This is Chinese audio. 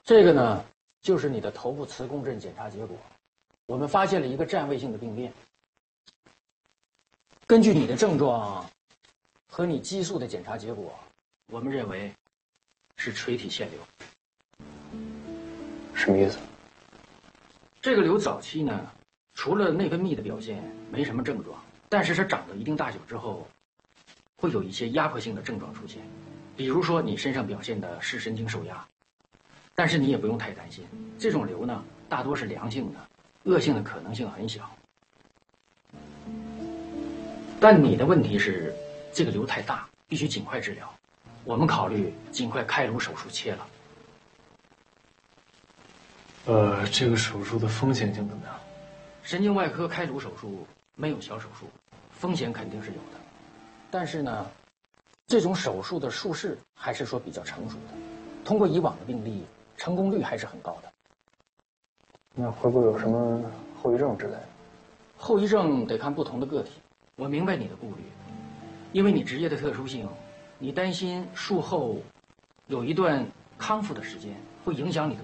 这个呢，就是你的头部磁共振检查结果。我们发现了一个占位性的病变。根据你的症状和你激素的检查结果，我们认为是垂体腺瘤。 什么意思？ 这个瘤早期呢，除了内分泌的表现没什么症状，但是它长到一定大小之后，会有一些压迫性的症状出现，比如说你身上表现的视神经受压。但是你也不用太担心，这种瘤呢，大多是良性的，恶性的可能性很小。但你的问题是，这个瘤太大，必须尽快治疗。我们考虑尽快开颅手术切了。 这个手术的风险性怎么样？ 神经外科开颅手术没有小手术，风险肯定是有的。但是呢，这种手术的术式还是说比较成熟的，通过以往的病例，成功率还是很高的。 那会不会有什么后遗症之类的？ 后遗症得看不同的个体。我明白你的顾虑，因为你职业的特殊性，你担心术后有一段康复的时间会影响你的